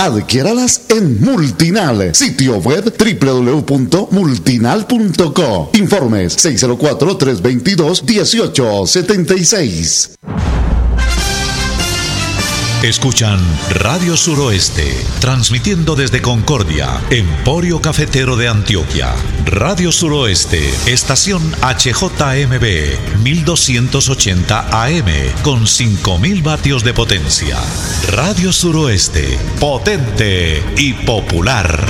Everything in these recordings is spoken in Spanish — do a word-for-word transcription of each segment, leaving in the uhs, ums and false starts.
Adquiéralas en Multinal, sitio web doble u doble u doble u punto multinal punto co. Informes seis cero cuatro, tres dos dos, uno ocho siete seis. Escuchan Radio Suroeste, transmitiendo desde Concordia, Emporio Cafetero de Antioquia. Radio Suroeste, estación H J M B, mil doscientos ochenta A M, con cinco mil vatios de potencia. Radio Suroeste, potente y popular.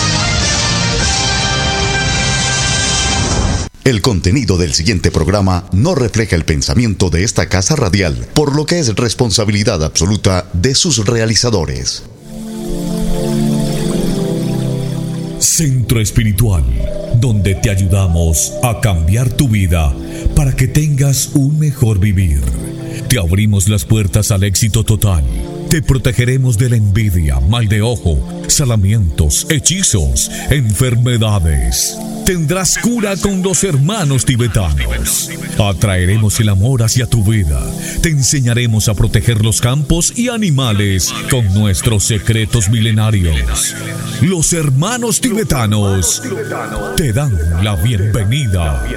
El contenido del siguiente programa no refleja el pensamiento de esta casa radial, por lo que es responsabilidad absoluta de sus realizadores. Centro Espiritual, donde te ayudamos a cambiar tu vida para que tengas un mejor vivir. Te abrimos las puertas al éxito total. Te protegeremos de la envidia, mal de ojo, salamientos, hechizos, enfermedades. Tendrás cura con los hermanos tibetanos. Atraeremos el amor hacia tu vida. Te enseñaremos a proteger los campos y animales con nuestros secretos milenarios. Los hermanos tibetanos te dan la bienvenida.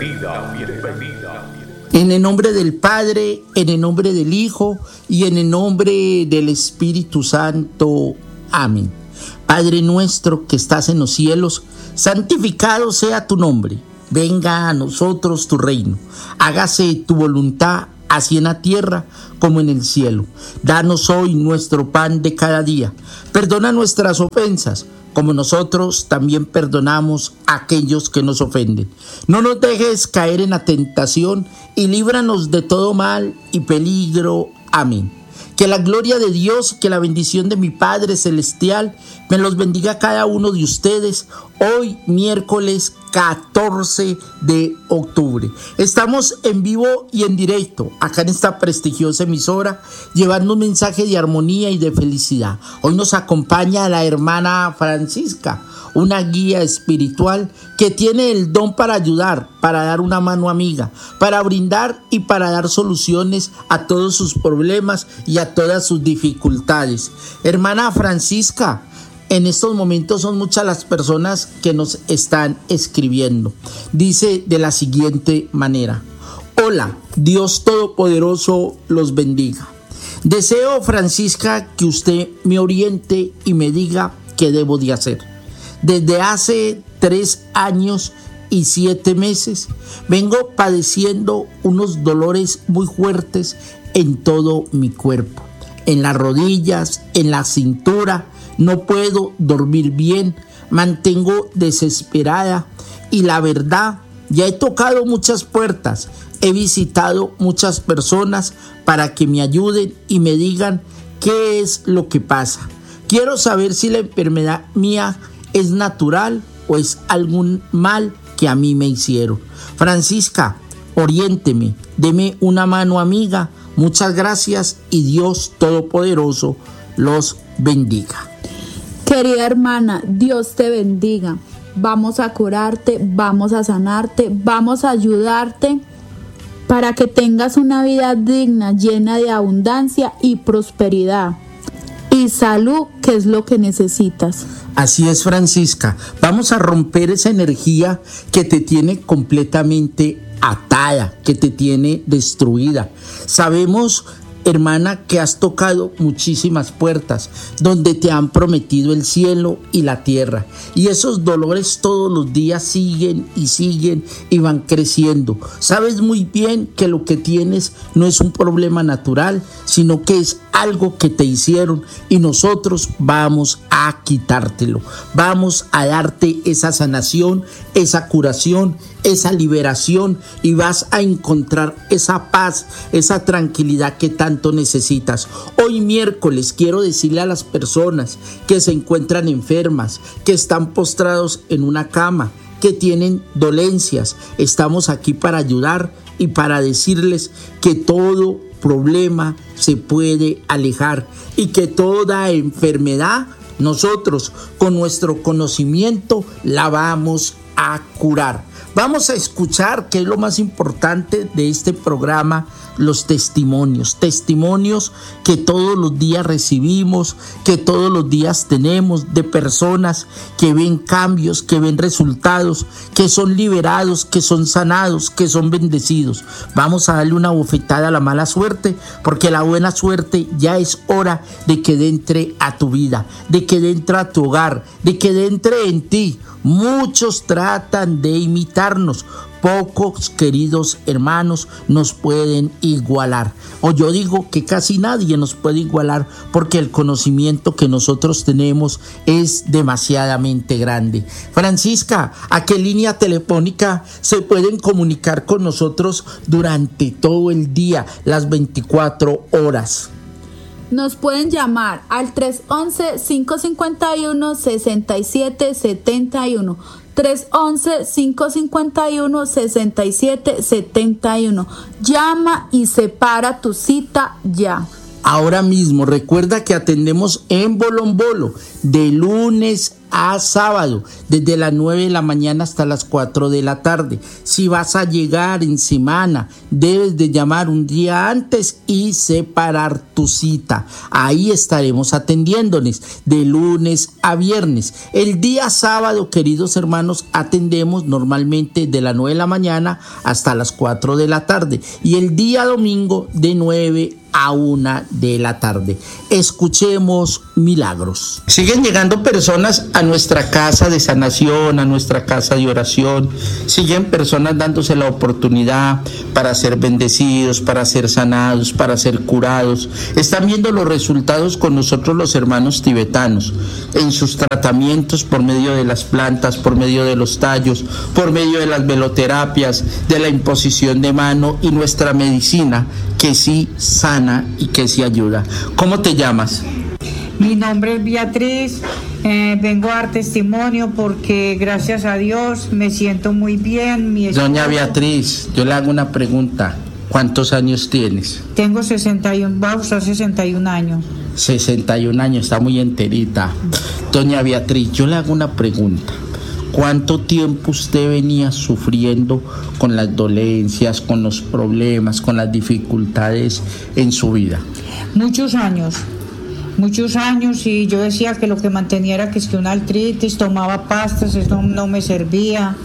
En el nombre del Padre, en el nombre del Hijo y en el nombre del Espíritu Santo. Amén. Padre nuestro que estás en los cielos, santificado sea tu nombre. Venga a nosotros tu reino. Hágase tu voluntad, así en la tierra como en el cielo. Danos hoy nuestro pan de cada día. Perdona nuestras ofensas, como nosotros también perdonamos a aquellos que nos ofenden. No nos dejes caer en la tentación y líbranos de todo mal y peligro. Amén. Que la gloria de Dios, que la bendición de mi Padre Celestial me los bendiga a cada uno de ustedes hoy, miércoles catorce de octubre. Estamos en vivo y en directo acá en esta prestigiosa emisora, llevando un mensaje de armonía y de felicidad. Hoy nos acompaña la hermana Francisca, una guía espiritual que tiene el don para ayudar, para dar una mano amiga, para brindar y para dar soluciones a todos sus problemas y a todas sus dificultades. Hermana Francisca, en estos momentos son muchas las personas que nos están escribiendo. Dice de la siguiente manera: hola, Dios Todopoderoso los bendiga. Deseo, Francisca, que usted me oriente y me diga qué debo de hacer. Desde hace tres años y siete meses vengo padeciendo unos dolores muy fuertes en todo mi cuerpo, en las rodillas, en la cintura. No puedo dormir bien, mantengo desesperada y la verdad, ya he tocado muchas puertas, he visitado muchas personas para que me ayuden y me digan qué es lo que pasa. Quiero saber si la enfermedad mía es natural o es algún mal que a mí me hicieron. Francisca, oriénteme, deme una mano amiga. Muchas gracias y Dios Todopoderoso los bendiga. Querida hermana, Dios te bendiga. Vamos a curarte, vamos a sanarte, vamos a ayudarte para que tengas una vida digna, llena de abundancia y prosperidad y salud, que es lo que necesitas. Así es, Francisca. Vamos a romper esa energía que te tiene completamente atada, que te tiene destruida. Sabemos, hermana, que has tocado muchísimas puertas donde te han prometido el cielo y la tierra, y esos dolores todos los días siguen y siguen y van creciendo. Sabes muy bien que lo que tienes no es un problema natural, sino que es algo que te hicieron y nosotros vamos a quitártelo. Vamos a darte esa sanación, esa curación, esa liberación, y vas a encontrar esa paz, esa tranquilidad que tanto necesitas. Hoy miércoles quiero decirle a las personas que se encuentran enfermas, que están postrados en una cama, que tienen dolencias, estamos aquí para ayudar y para decirles que todo problema se puede alejar y que toda enfermedad nosotros con nuestro conocimiento la vamos a curar. Vamos a escuchar, que es lo más importante de este programa, los testimonios, testimonios que todos los días recibimos, que todos los días tenemos de personas que ven cambios, que ven resultados, que son liberados, que son sanados, que son bendecidos. Vamos a darle una bofetada a la mala suerte, porque la buena suerte ya es hora de que entre a tu vida, de que entre a tu hogar, de que entre en ti. Muchos tratan de imitarnos, pocos, queridos hermanos, nos pueden igualar. O yo digo que casi nadie nos puede igualar, porque el conocimiento que nosotros tenemos es demasiadamente grande. Francisca, ¿a qué línea telefónica se pueden comunicar con nosotros durante todo el día, las veinticuatro horas? Nos pueden llamar al tres once, cinco cincuenta y uno, sesenta y siete setenta y uno. tres once, cinco cincuenta y uno, sesenta y siete setenta y uno. Llama y separa tu cita ya. Ahora mismo, recuerda que atendemos en Bolombolo de lunes a sábado, desde las nueve de la mañana hasta las cuatro de la tarde. Si vas a llegar en semana, debes de llamar un día antes y separar tu cita. Ahí estaremos atendiéndoles de lunes a viernes. El día sábado, queridos hermanos, atendemos normalmente de las nueve de la mañana hasta las cuatro de la tarde. Y el día domingo de nueve a una de la tarde. Escuchemos milagros. Siguen llegando personas a nuestra casa de sanación, a nuestra casa de oración. Siguen personas dándose la oportunidad para ser bendecidos, para ser sanados, para ser curados. Están viendo los resultados con nosotros, los hermanos tibetanos, en sus tratamientos por medio de las plantas, por medio de los tallos, por medio de las veloterapias, de la imposición de mano y nuestra medicina, que sí sana y que sí ayuda. ¿Cómo te llamas? Mi nombre es Beatriz, eh, vengo a dar testimonio porque gracias a Dios me siento muy bien. Mi esposo... Doña Beatriz, yo le hago una pregunta. ¿Cuántos años tienes? Tengo sesenta y uno, vamos a sesenta y un años. sesenta y un años, está muy enterita. Doña Beatriz, yo le hago una pregunta. ¿Cuánto tiempo usted venía sufriendo con las dolencias, con los problemas, con las dificultades en su vida? Muchos años, muchos años, y yo decía que lo que mantenía era que es que una artritis, tomaba pastas, eso no me servía,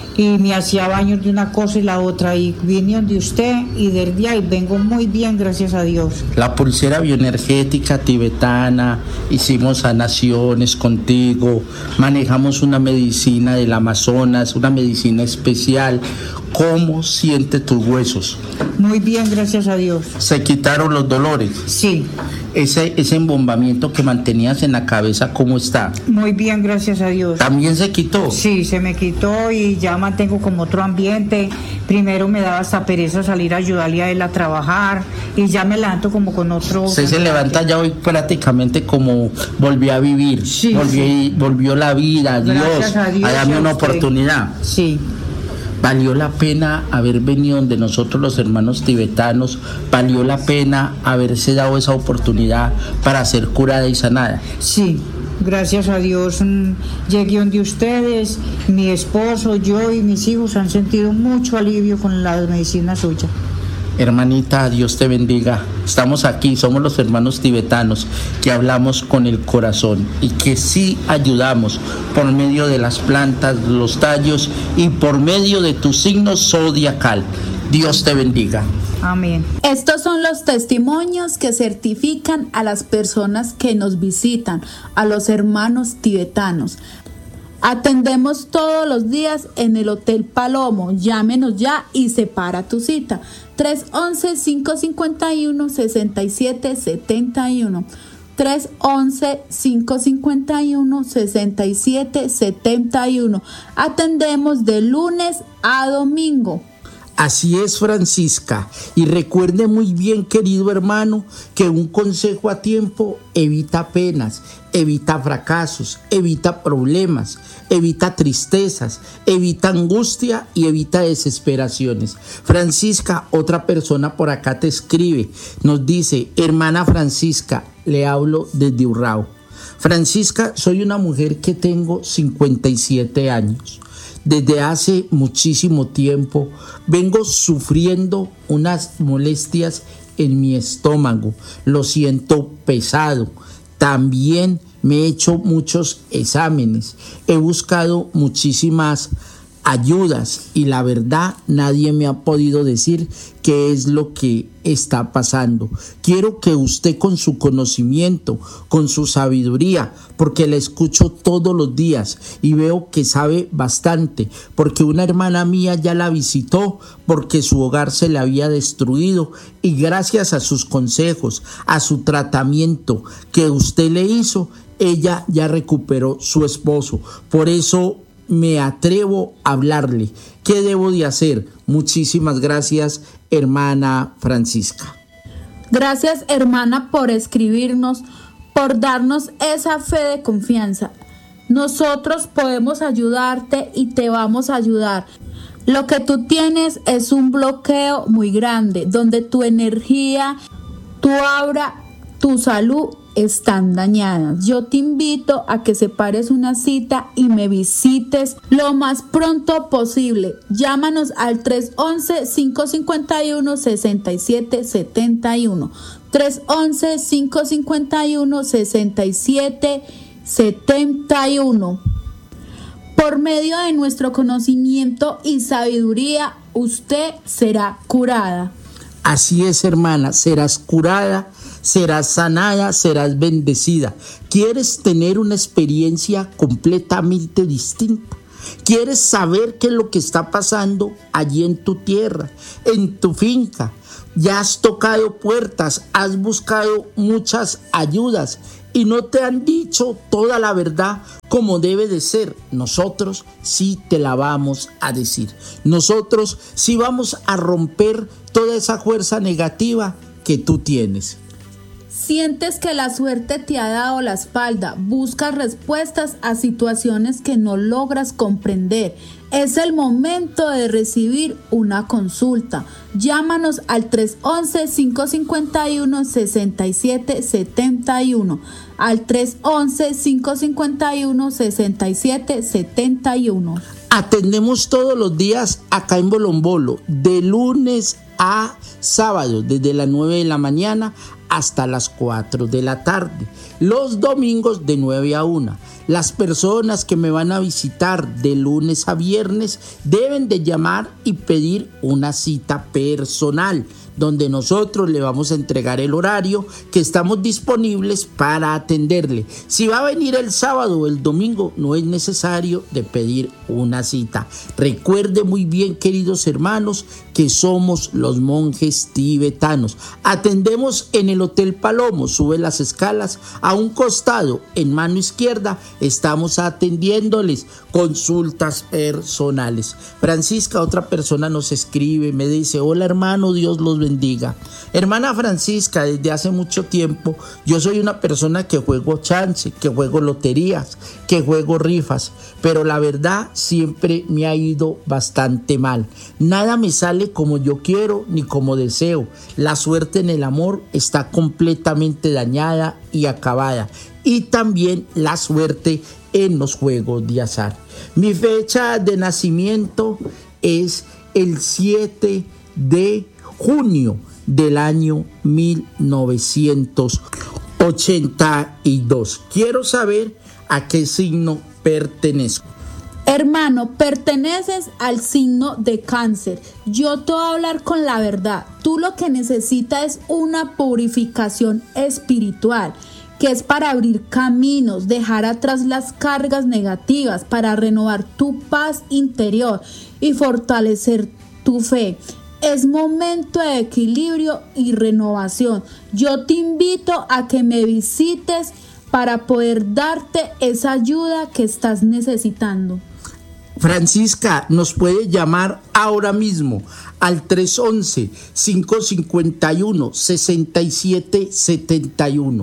y me hacía baños de una cosa y la otra, y vine de usted y del día y vengo muy bien, gracias a Dios. La pulsera bioenergética tibetana, hicimos sanaciones contigo, manejamos una medicina del Amazonas, una medicina especial. ¿Cómo siente tus huesos? Muy bien, gracias a Dios. ¿Se quitaron los dolores? Sí. Ese, ese embombamiento que mantenías en la cabeza, ¿cómo está? Muy bien, gracias a Dios. ¿También se quitó? Sí, se me quitó y ya mantengo como otro ambiente. Primero me daba hasta pereza salir a ayudarle a él a trabajar y ya me levanto como con otro... Usted se levanta ya hoy prácticamente como volvió a vivir. Sí, volvió, sí. volvió la vida, Dios, a Dios, a darme una usted. oportunidad. Sí. Valió la pena haber venido donde nosotros los hermanos tibetanos, valió la pena haberse dado esa oportunidad para ser curada y sanada. Sí, gracias a Dios mmm, llegué donde ustedes, mi esposo, yo y mis hijos han sentido mucho alivio con la medicina suya. Hermanita, Dios te bendiga. Estamos aquí, somos los hermanos tibetanos que hablamos con el corazón y que sí ayudamos por medio de las plantas, los tallos y por medio de tu signo zodiacal. Dios te bendiga. Amén. Estos son los testimonios que certifican a las personas que nos visitan, a los hermanos tibetanos. Atendemos todos los días en el Hotel Palomo. Llámenos ya y separa tu cita. tres once, cinco cincuenta y uno, sesenta y siete setenta y uno. tres once, cinco cincuenta y uno, sesenta y siete setenta y uno. Atendemos de lunes a domingo. Así es, Francisca. Y recuerde muy bien, querido hermano, que un consejo a tiempo evita penas, evita fracasos, evita problemas, evita tristezas, evita angustia y evita desesperaciones. Francisca, otra persona por acá te escribe, nos dice: hermana Francisca, le hablo desde Urrao. Francisca, soy una mujer que tengo cincuenta y siete años. Desde hace muchísimo tiempo vengo sufriendo unas molestias en mi estómago. Lo siento pesado. También me he hecho muchos exámenes. He buscado muchísimas ayudas y la verdad nadie me ha podido decir qué es lo que está pasando. Quiero que usted, con su conocimiento, con su sabiduría, porque la escucho todos los días y veo que sabe bastante, porque una hermana mía ya la visitó porque su hogar se le había destruido y gracias a sus consejos, a su tratamiento que usted le hizo, ella ya recuperó su esposo. Por eso me atrevo a hablarle. ¿Qué debo de hacer? Muchísimas gracias, hermana Francisca. Gracias, hermana, por escribirnos, por darnos esa fe de confianza. Nosotros podemos ayudarte y te vamos a ayudar. Lo que tú tienes es un bloqueo muy grande, donde tu energía, tu aura, tu salud están dañadas. Yo te invito a que separes una cita y me visites lo más pronto posible. Llámanos al tres once, cinco cinco uno, seis siete siete uno. tres once, cinco cinco uno, seis siete siete uno. Por medio de nuestro conocimiento y sabiduría, usted será curada. Así es, hermana, serás curada, serás sanada, serás bendecida. ¿Quieres tener una experiencia completamente distinta? ¿Quieres saber qué es lo que está pasando allí en tu tierra, en tu finca? Ya has tocado puertas, has buscado muchas ayudas y no te han dicho toda la verdad como debe de ser. Nosotros sí te la vamos a decir. Nosotros sí vamos a romper toda esa fuerza negativa que tú tienes. Sientes que la suerte te ha dado la espalda, buscas respuestas a situaciones que no logras comprender. Es el momento de recibir una consulta. Llámanos al tres once, cinco cinco uno, seis siete siete uno, al tres once, cinco cinco uno, seis siete siete uno. Atendemos todos los días acá en Bolombolo, de lunes a sábado, desde las nueve de la mañana hasta las cuatro de la tarde. Los domingos de nueve a una. Las personas que me van a visitar de lunes a viernes deben de llamar y pedir una cita personal, donde nosotros le vamos a entregar el horario que estamos disponibles para atenderle. Si va a venir el sábado o el domingo, no es necesario de pedir una cita. Recuerde muy bien, queridos hermanos, que somos los monjes tibetanos. Atendemos en el Hotel Palomo, sube las escalas, a un costado, en mano izquierda, estamos atendiéndoles consultas personales. Francisca, otra persona nos escribe, me dice: hola hermano, Dios los bendiga. Hermana Francisca, desde hace mucho tiempo yo soy una persona que juego chance, que juego loterías, que juego rifas, pero la verdad siempre me ha ido bastante mal. Nada me sale como yo quiero ni como deseo. La suerte en el amor está completamente dañada y acabada, y también la suerte en los juegos de azar. Mi fecha de nacimiento es el siete de junio del año mil novecientos ochenta y dos. Quiero saber a qué signo pertenezco. Hermano, perteneces al signo de Cáncer. Yo te voy a hablar con la verdad. Tú lo que necesitas es una purificación espiritual, que es para abrir caminos, dejar atrás las cargas negativas, para renovar tu paz interior y fortalecer tu fe. Es momento de equilibrio y renovación. Yo te invito a que me visites para poder darte esa ayuda que estás necesitando. Francisca, nos puede llamar ahora mismo al tres once, cinco cinco uno, seis siete siete uno.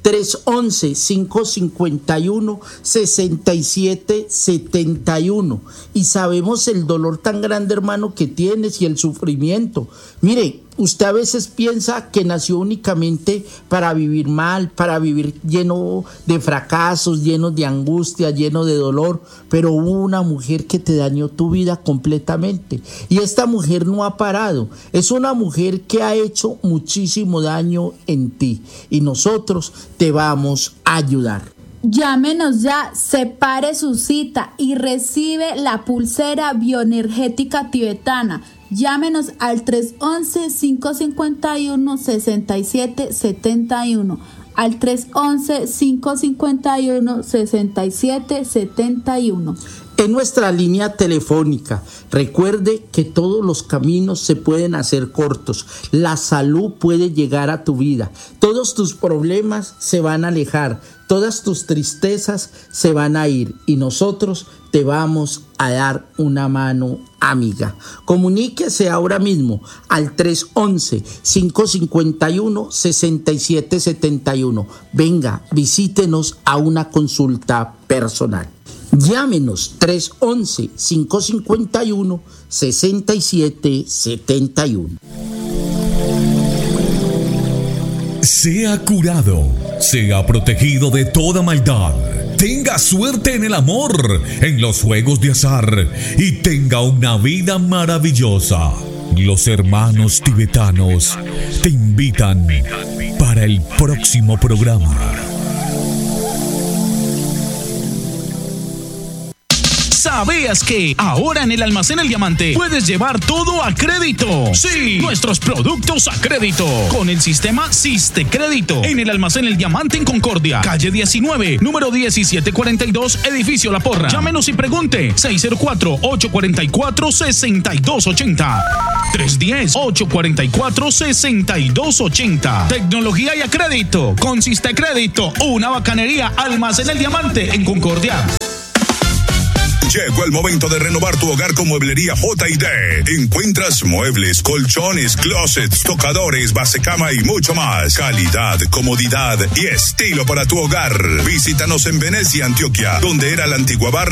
tres once, cinco cincuenta y uno, sesenta y siete setenta y uno. Y sabemos el dolor tan grande, hermano, que tienes y el sufrimiento. Mire, usted a veces piensa que nació únicamente para vivir mal, para vivir lleno de fracasos, lleno de angustia, lleno de dolor, pero hubo una mujer que te dañó tu vida completamente. Y esta mujer no ha parado. Es una mujer que ha hecho muchísimo daño en ti. Y nosotros te vamos a ayudar. Llámenos ya, separe su cita y recibe la pulsera bioenergética tibetana. Llámenos al tres once, cinco cincuenta y uno, sesenta y siete setenta y uno. Al tres once, cinco cincuenta y uno, sesenta y siete setenta y uno. En nuestra línea telefónica, recuerde que todos los caminos se pueden hacer cortos. La salud puede llegar a tu vida. Todos tus problemas se van a alejar. Todas tus tristezas se van a ir. Y nosotros te vamos a dar una mano amiga. Comuníquese ahora mismo al tres once, cinco cincuenta y uno, sesenta y siete setenta y uno. Venga, visítenos a una consulta personal. Llámenos tres once, cinco cincuenta y uno, sesenta y siete setenta y uno. Sea curado, sea protegido de toda maldad. Tenga suerte en el amor, en los juegos de azar y tenga una vida maravillosa. Los hermanos tibetanos te invitan para el próximo programa. ¿Sabías que ahora en el Almacén El Diamante puedes llevar todo a crédito? Sí, nuestros productos a crédito con el sistema Siste Crédito. En el Almacén El Diamante en Concordia, calle diecinueve, número diecisiete cuarenta y dos, edificio La Porra. Llámenos y pregunte seis cero cuatro, ocho cuatro cuatro, seis dos ocho cero. tres uno cero, ocho cuatro cuatro, seis dos ocho cero. Tecnología y a crédito con Siste Crédito, una bacanería. Almacén El Diamante en Concordia. Llegó el momento de renovar tu hogar con Mueblería J y D. Encuentras muebles, colchones, closets, tocadores, basecama y mucho más. Calidad, comodidad y estilo para tu hogar. Visítanos en Venecia, Antioquia, donde era la antigua barra